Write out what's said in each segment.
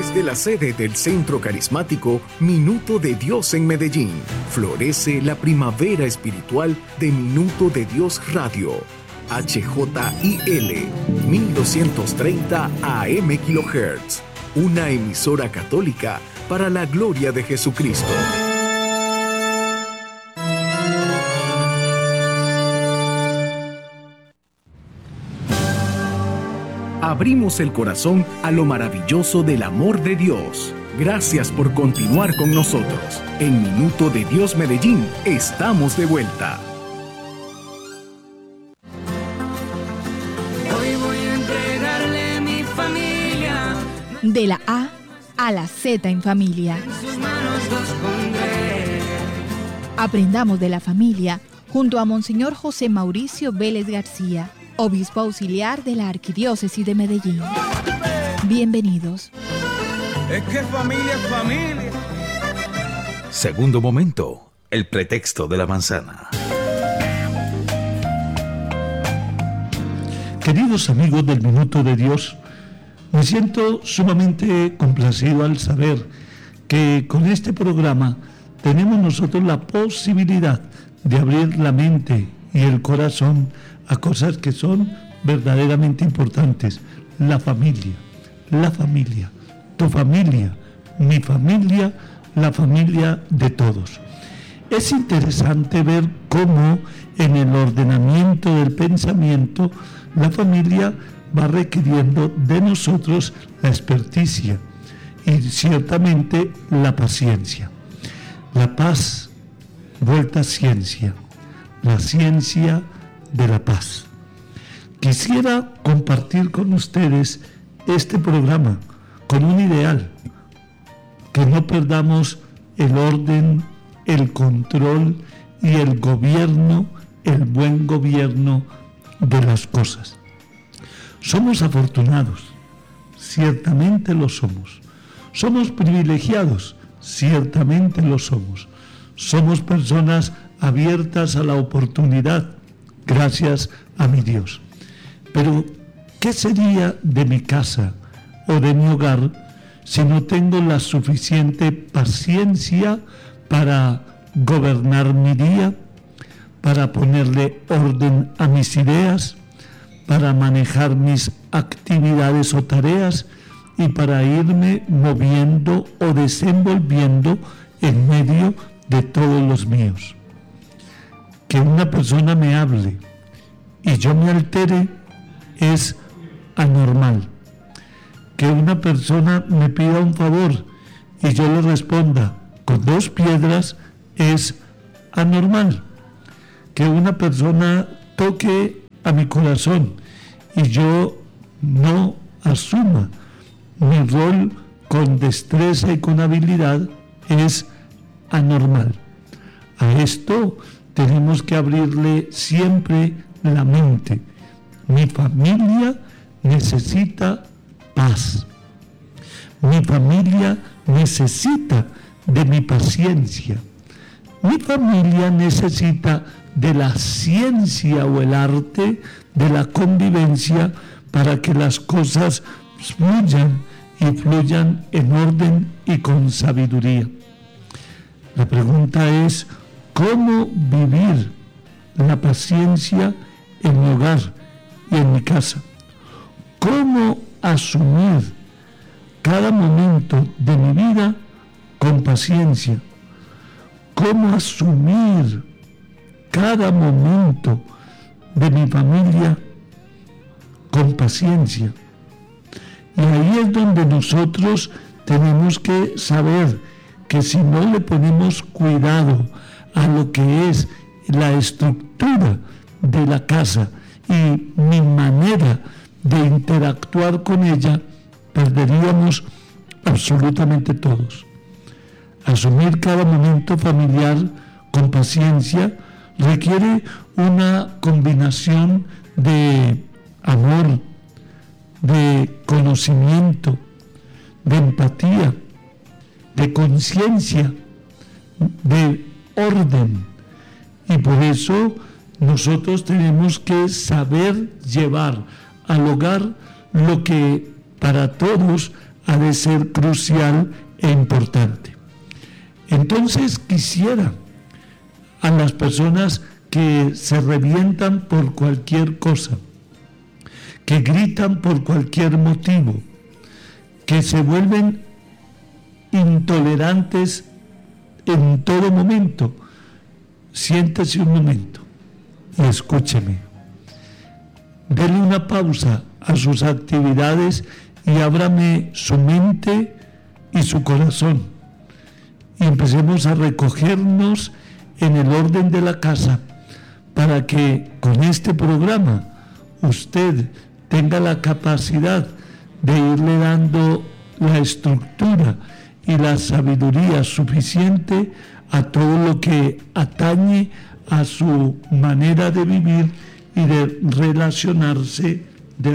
Desde la sede del Centro Carismático Minuto de Dios en Medellín, florece la primavera espiritual de Minuto de Dios Radio. HJIL 1230 AM kHz, una emisora católica para la gloria de Jesucristo. Abrimos el corazón a lo maravilloso del amor de Dios. Gracias por continuar con nosotros. En Minuto de Dios Medellín, estamos de vuelta. Hoy voy a entregarle mi familia. De la A a la Z en familia. En sus manos los pondré. Aprendamos de la familia junto a Monseñor José Mauricio Vélez García, obispo auxiliar de la Arquidiócesis de Medellín. Bienvenidos. Es que familia es familia. Segundo momento, el pretexto de la manzana. Queridos amigos del Minuto de Dios, me siento sumamente complacido al saber que con este programa tenemos nosotros la posibilidad de abrir la mente y el corazón a cosas que son verdaderamente importantes. La familia, tu familia, mi familia, la familia de todos. Es interesante ver cómo en el ordenamiento del pensamiento la familia va requiriendo de nosotros la experticia y ciertamente la paciencia. La paz vuelta ciencia, la ciencia de la paz. Quisiera compartir con ustedes este programa con un ideal, que no perdamos el orden, el control y el gobierno, el buen gobierno de las cosas. Somos afortunados, ciertamente lo somos. Somos privilegiados, ciertamente lo somos. Somos personas abiertas a la oportunidad, gracias a mi Dios. Pero, ¿qué sería de mi casa o de mi hogar si no tengo la suficiente paciencia para gobernar mi día, para ponerle orden a mis ideas, para manejar mis actividades o tareas y para irme moviendo o desenvolviendo en medio de todos los míos? Que una persona me hable y yo me altere es anormal. Que una persona me pida un favor y yo le responda con 2 piedras es anormal. Que una persona toque a mi corazón y yo no asuma mi rol con destreza y con habilidad es anormal. A esto tenemos que abrirle siempre la mente. Mi familia necesita paz. Mi familia necesita de mi paciencia. Mi familia necesita de la ciencia o el arte de la convivencia para que las cosas fluyan y fluyan en orden y con sabiduría. La pregunta es, ¿cómo vivir la paciencia en mi hogar y en mi casa? ¿Cómo asumir cada momento de mi vida con paciencia? ¿Cómo asumir cada momento de mi familia con paciencia? Y ahí es donde nosotros tenemos que saber que si no le ponemos cuidado a lo que es la estructura de la casa y mi manera de interactuar con ella, perderíamos absolutamente todos. Asumir cada momento familiar con paciencia requiere una combinación de amor, de conocimiento, de empatía, de conciencia, de orden. Y por eso nosotros tenemos que saber llevar al hogar lo que para todos ha de ser crucial e importante. Entonces quisiera a las personas que se revientan por cualquier cosa, que gritan por cualquier motivo, que se vuelven intolerantes en todo momento, siéntese un momento y escúcheme. Dele una pausa a sus actividades y ábrame su mente y su corazón. Y empecemos a recogernos en el orden de la casa para que con este programa usted tenga la capacidad de irle dando la estructura y la sabiduría suficiente a todo lo que atañe a su manera de vivir y de relacionarse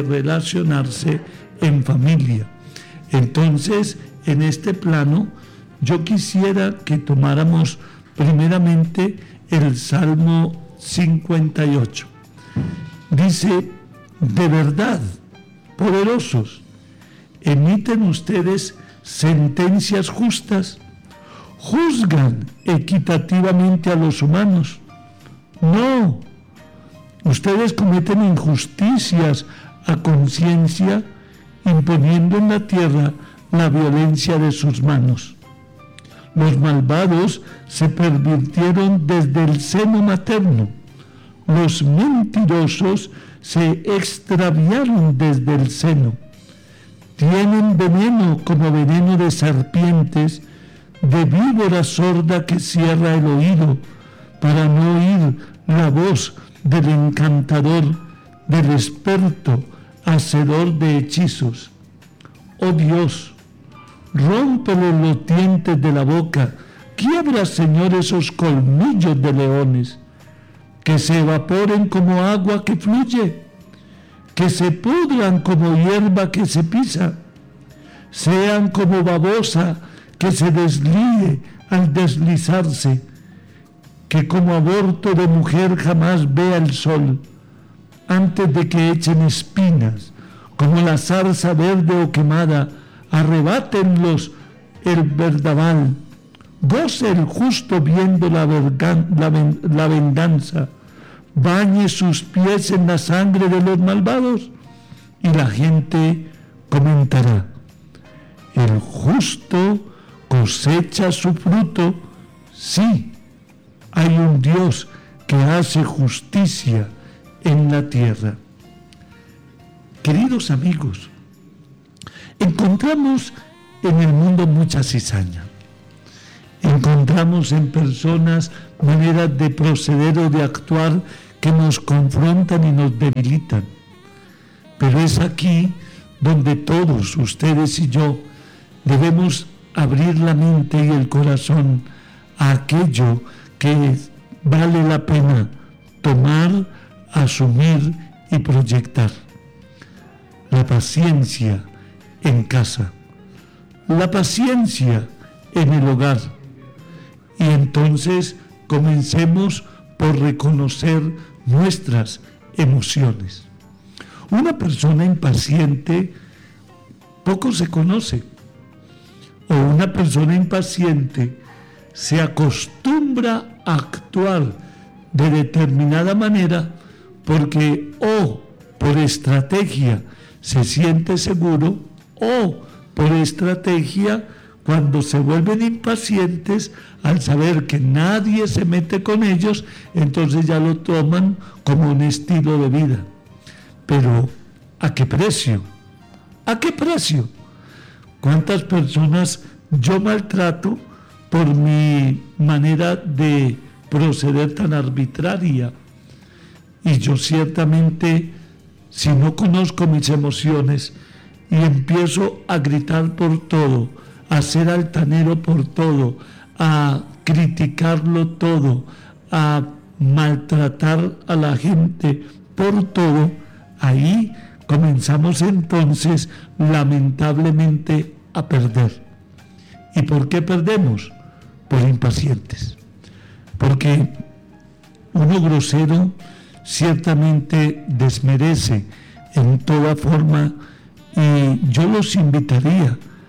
en familia. Entonces, en este plano, yo quisiera que tomáramos primeramente el Salmo 58. Dice: de verdad, poderosos, emiten ustedes sentencias justas, juzgan equitativamente a los humanos. No, ustedes cometen injusticias a conciencia, imponiendo en la tierra la violencia de sus manos. Los malvados se pervirtieron desde el seno materno. Los mentirosos se extraviaron desde el seno. Tienen veneno como veneno de serpientes, de víbora sorda que cierra el oído para no oír la voz del encantador, del experto, hacedor de hechizos. Oh Dios, rómpele los dientes de la boca, quiebra, Señor, esos colmillos de leones, que se evaporen como agua que fluye, que se pudran como hierba que se pisa, sean como babosa que se deslíe al deslizarse, que como aborto de mujer jamás vea el sol, antes de que echen espinas, como la zarza verde o quemada, arrebátenlos el vendaval. Goce el justo viendo la venganza, bañe sus pies en la sangre de los malvados, y la gente comentará: el justo cosecha su fruto. Sí, hay un Dios que hace justicia en la tierra. Queridos amigos, encontramos en el mundo mucha cizaña. Encontramos en personas maneras de proceder o de actuar que nos confrontan y nos debilitan. Pero es aquí donde todos, ustedes y yo, debemos abrir la mente y el corazón a aquello que vale la pena tomar, asumir y proyectar. La paciencia en casa, la paciencia en el hogar. Y entonces comencemos por reconocer nuestras emociones. Una persona impaciente poco se conoce, o una persona impaciente se acostumbra a actuar de determinada manera porque o por estrategia se siente seguro, o por estrategia, cuando se vuelven impacientes, al saber que nadie se mete con ellos, entonces ya lo toman como un estilo de vida. Pero, ¿a qué precio? ¿A qué precio? ¿Cuántas personas yo maltrato por mi manera de proceder tan arbitraria? Y yo ciertamente, si no conozco mis emociones y empiezo a gritar por todo, a ser altanero por todo, a criticarlo todo, a maltratar a la gente por todo, ahí comenzamos entonces lamentablemente a perder. ¿Y por qué perdemos? Por impacientes. Porque uno grosero ciertamente desmerece en toda forma, y yo los invitaría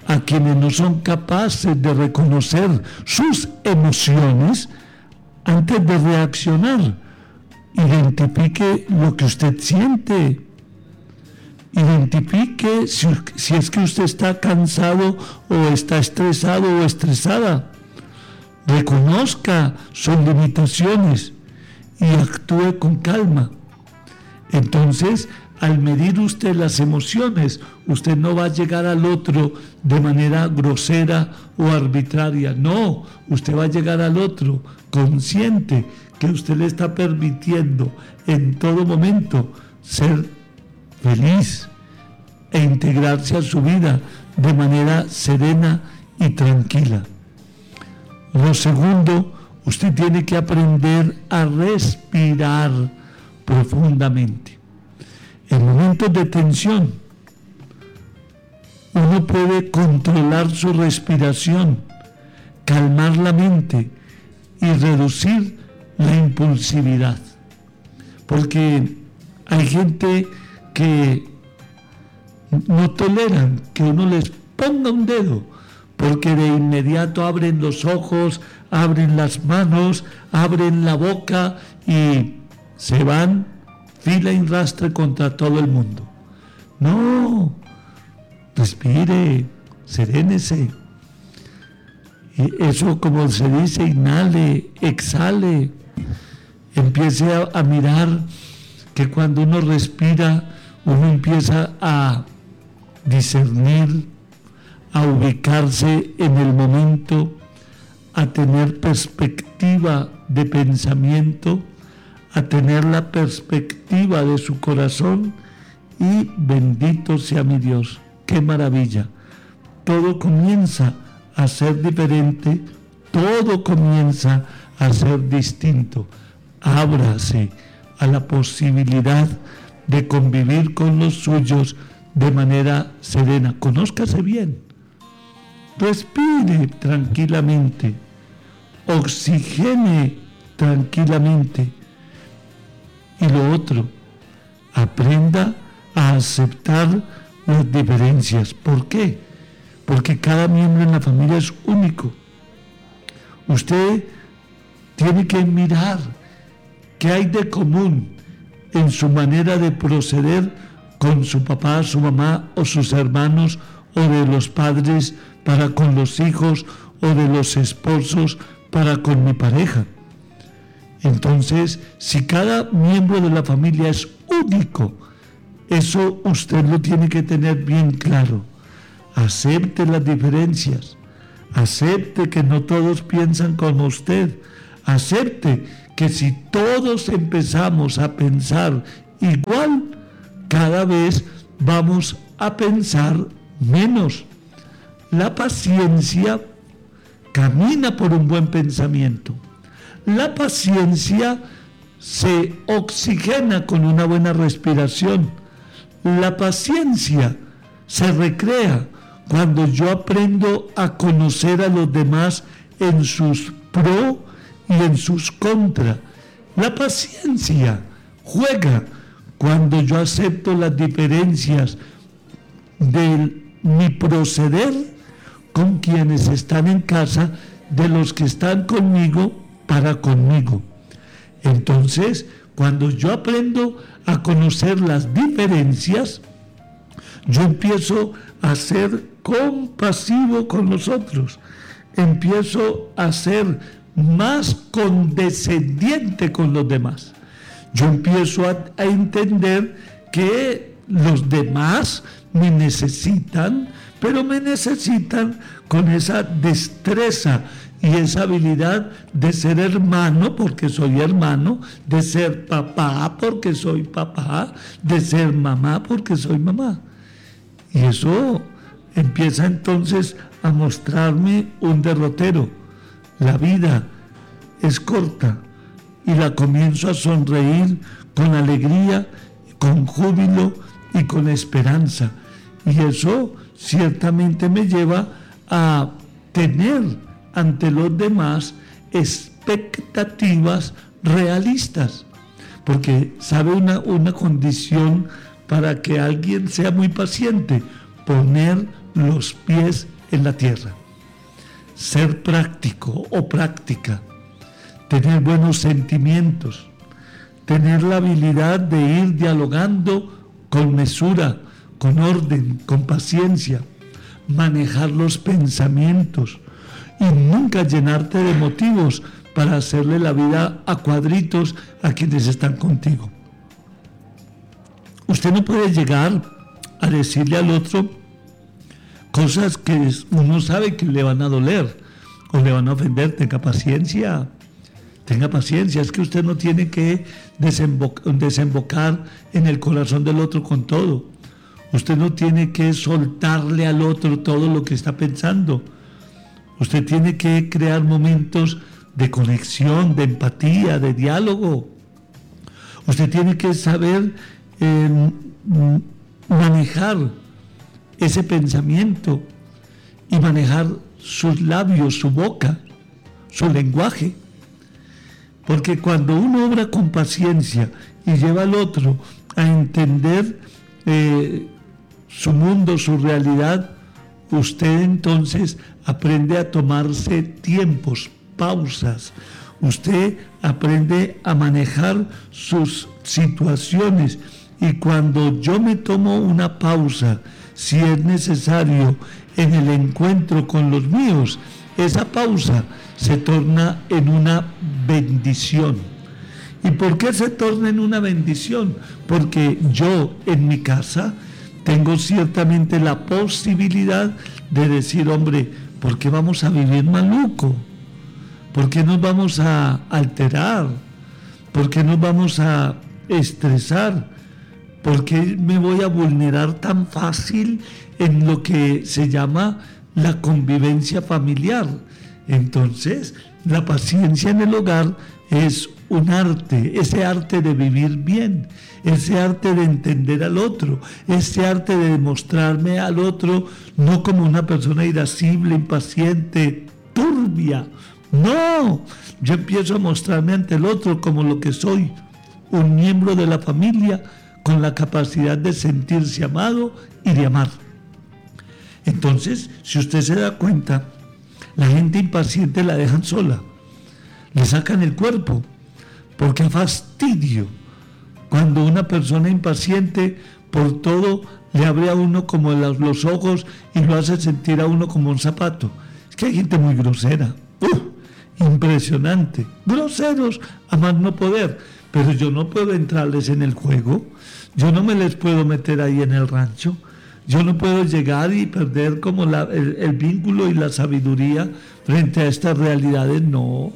a quienes no son capaces de reconocer sus emociones antes de reaccionar. Identifique lo que usted siente. Identifique si es que usted está cansado o está estresado o estresada. Reconozca sus limitaciones y actúe con calma. Entonces, al medir usted las emociones, usted no va a llegar al otro de manera grosera o arbitraria. No, usted va a llegar al otro consciente que usted le está permitiendo en todo momento ser feliz e integrarse a su vida de manera serena y tranquila. Lo segundo, usted tiene que aprender a respirar profundamente. En momentos de tensión, uno puede controlar su respiración, calmar la mente y reducir la impulsividad. Porque hay gente que no toleran que uno les ponga un dedo, porque de inmediato abren los ojos, abren las manos, abren la boca y se van fila y rastre contra todo el mundo. No, respire, serénese. Y eso, como se dice, inhale, exhale. Empiece a mirar que cuando uno respira, uno empieza a discernir, a ubicarse en el momento, a tener perspectiva de pensamiento, a tener la perspectiva de su corazón, y bendito sea mi Dios, qué maravilla. Todo comienza a ser diferente, todo comienza a ser distinto. Ábrase a la posibilidad de convivir con los suyos de manera serena. Conózcase bien, respire tranquilamente, oxigene tranquilamente. Y lo otro, aprenda a aceptar las diferencias. ¿Por qué? Porque cada miembro en la familia es único. Usted tiene que mirar qué hay de común en su manera de proceder con su papá, su mamá o sus hermanos, o de los padres para con los hijos, o de los esposos para con mi pareja. Entonces, si cada miembro de la familia es único, eso usted lo tiene que tener bien claro. Acepte las diferencias, acepte que no todos piensan como usted, acepte que si todos empezamos a pensar igual, cada vez vamos a pensar menos. La paciencia camina por un buen pensamiento. La paciencia se oxigena con una buena respiración. La paciencia se recrea cuando yo aprendo a conocer a los demás en sus pro y en sus contra. La paciencia juega cuando yo acepto las diferencias de mi proceder con quienes están en casa, de los que están conmigo para conmigo. Entonces, cuando yo aprendo a conocer las diferencias, yo empiezo a ser compasivo con los otros, empiezo a ser más condescendiente con los demás. Yo empiezo a entender que los demás me necesitan, pero me necesitan con esa destreza y esa habilidad de ser hermano porque soy hermano, de ser papá porque soy papá, de ser mamá porque soy mamá. Y eso empieza entonces a mostrarme un derrotero. La vida es corta y la comienzo a sonreír con alegría, con júbilo y con esperanza. Y eso ciertamente me lleva a tener ante los demás expectativas realistas. Porque sabe una condición para que alguien sea muy paciente: poner los pies en la tierra. Ser práctico o práctica, tener buenos sentimientos, tener la habilidad de ir dialogando con mesura, con orden, con paciencia, manejar los pensamientos y nunca llenarte de motivos para hacerle la vida a cuadritos a quienes están contigo. Usted no puede llegar a decirle al otro cosas que uno sabe que le van a doler o le van a ofender. Tenga paciencia, es que usted no tiene que desembocar en el corazón del otro con todo. Usted no tiene que soltarle al otro todo lo que está pensando. Usted tiene que crear momentos de conexión, de empatía, de diálogo. Usted tiene que saber manejar ese pensamiento y manejar sus labios, su boca, su lenguaje. Porque cuando uno obra con paciencia y lleva al otro a entender su mundo, su realidad, usted entonces aprende a tomarse tiempos, pausas. Usted aprende a manejar sus situaciones. Y cuando yo me tomo una pausa, si es necesario, en el encuentro con los míos, esa pausa se torna en una bendición. ¿Y por qué se torna en una bendición? Porque yo en mi casa tengo ciertamente la posibilidad de decir, hombre, ¿por qué vamos a vivir maluco? ¿Por qué nos vamos a alterar? ¿Por qué nos vamos a estresar? ¿Por qué me voy a vulnerar tan fácil en lo que se llama la convivencia familiar? Entonces, la paciencia en el hogar es un arte, ese arte de vivir bien, ese arte de entender al otro, ese arte de demostrarme al otro no como una persona irascible, impaciente, turbia. No, yo empiezo a mostrarme ante el otro como lo que soy, un miembro de la familia con la capacidad de sentirse amado y de amar. Entonces, si usted se da cuenta, la gente impaciente la dejan sola, le sacan el cuerpo, porque a fastidio cuando una persona impaciente por todo le abre a uno como los ojos y lo hace sentir a uno como un zapato. Es que hay gente muy grosera, impresionante, groseros a más no poder, pero yo no puedo entrarles en el juego, yo no me les puedo meter ahí en el rancho, yo no puedo llegar y perder como el vínculo y la sabiduría frente a estas realidades. No,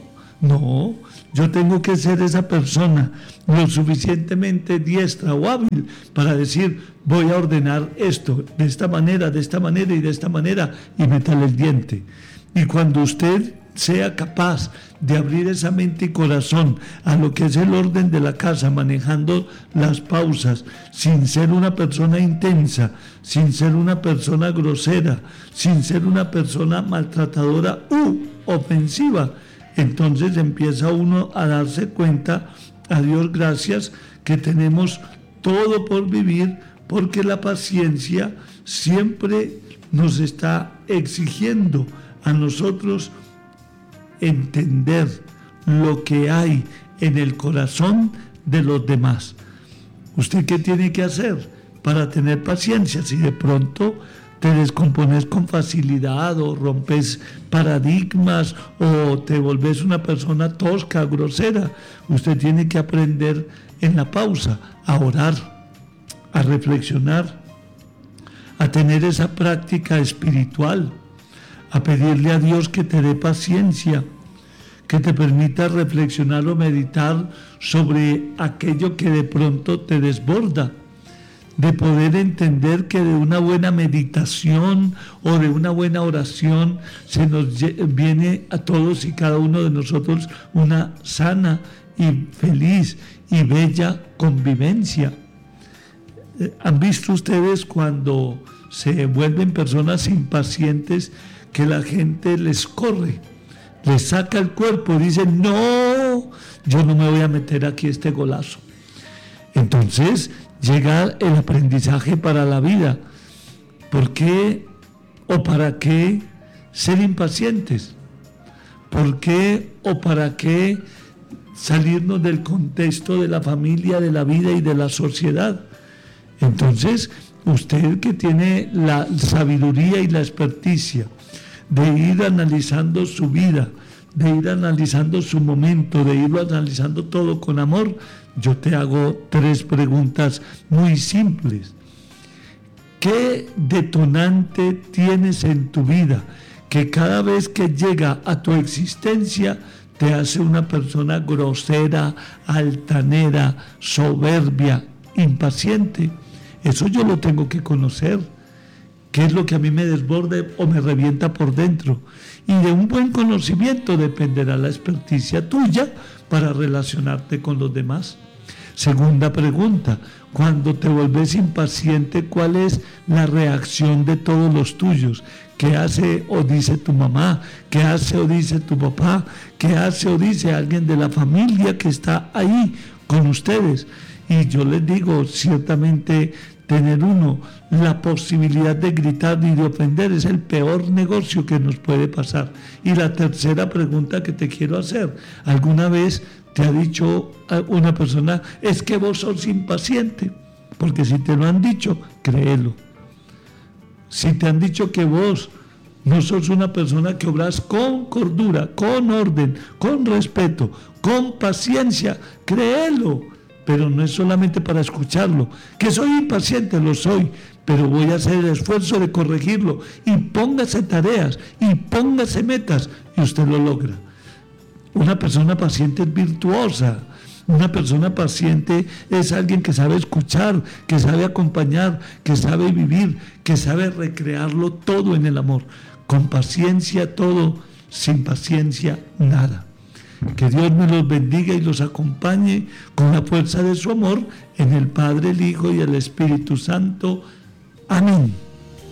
yo tengo que ser esa persona lo suficientemente diestra o hábil para decir, voy a ordenar esto de esta manera y de esta manera y meterle el diente. Y cuando usted sea capaz de abrir esa mente y corazón a lo que es el orden de la casa, manejando las pausas, sin ser una persona intensa, sin ser una persona grosera, sin ser una persona maltratadora u ofensiva, entonces empieza uno a darse cuenta, a Dios gracias, que tenemos todo por vivir, porque la paciencia siempre nos está exigiendo a nosotros entender lo que hay en el corazón de los demás. ¿Usted qué tiene que hacer para tener paciencia? Si de pronto te descompones con facilidad o rompes paradigmas o te volves una persona tosca, grosera, usted tiene que aprender en la pausa a orar, a reflexionar, a tener esa práctica espiritual, a pedirle a Dios que te dé paciencia, que te permita reflexionar o meditar sobre aquello que de pronto te desborda, de poder entender que de una buena meditación o de una buena oración se nos viene a todos y cada uno de nosotros una sana y feliz y bella convivencia. ¿Han visto ustedes cuando se vuelven personas impacientes que la gente les corre, les saca el cuerpo y dicen, no, yo no me voy a meter aquí este golazo? Entonces llega el aprendizaje para la vida. ¿Por qué o para qué ser impacientes? ¿Por qué o para qué salirnos del contexto de la familia, de la vida y de la sociedad? Entonces, usted que tiene la sabiduría y la experticia de ir analizando su vida, de ir analizando su momento, de irlo analizando todo con amor, yo te hago 3 preguntas muy simples. ¿Qué detonante tienes en tu vida que cada vez que llega a tu existencia te hace una persona grosera, altanera, soberbia, impaciente? Eso yo lo tengo que conocer. ¿Qué es lo que a mí me desborde o me revienta por dentro? Y de un buen conocimiento dependerá la experticia tuya para relacionarte con los demás. Segunda pregunta, cuando te vuelves impaciente, ¿cuál es la reacción de todos los tuyos? ¿Qué hace o dice tu mamá? ¿Qué hace o dice tu papá? ¿Qué hace o dice alguien de la familia que está ahí con ustedes? Y yo les digo, ciertamente tener la posibilidad de gritar y de ofender es el peor negocio que nos puede pasar. Y la tercera pregunta que te quiero hacer, ¿alguna vez te ha dicho una persona, es que vos sos impaciente? Porque si te lo han dicho, créelo. Si te han dicho que vos no sos una persona que obras con cordura, con orden, con respeto, con paciencia, créelo. Pero no es solamente para escucharlo. Que soy impaciente, lo soy, pero voy a hacer el esfuerzo de corregirlo. Y póngase tareas, y póngase metas, y usted lo logra. Una persona paciente es virtuosa. Una persona paciente es alguien que sabe escuchar, que sabe acompañar, que sabe vivir, que sabe recrearlo todo en el amor. Con paciencia todo, sin paciencia nada. Que Dios me los bendiga y los acompañe con la fuerza de su amor en el Padre, el Hijo y el Espíritu Santo. Amén.